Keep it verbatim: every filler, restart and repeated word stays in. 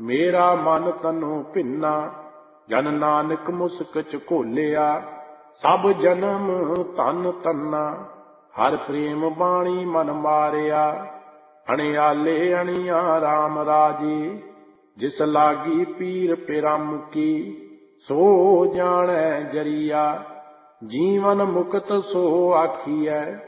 मेरा मन तनु भिन्ना, जन नानक मुस्क च घोलिया। सब जन्म तन तन्ना, हर प्रेम बाणी मन मारिया। अणियाले अणिया राम राजे, जिस लागी पीर पिरामुकी। सो जाने जरिया, जीवन मुक्त सो आखियै।